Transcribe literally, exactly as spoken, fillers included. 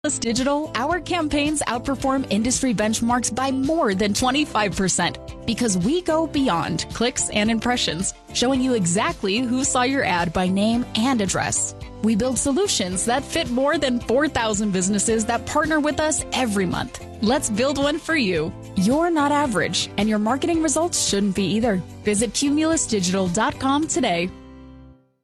Digital, our campaigns outperform industry benchmarks by more than twenty-five percent because we go beyond clicks and impressions, showing you exactly who saw your ad by name and address. We build solutions that fit more than four thousand businesses that partner with us every month. Let's build one for you. You're not average, and your marketing results shouldn't be either. Visit Cumulus Digital dot com today.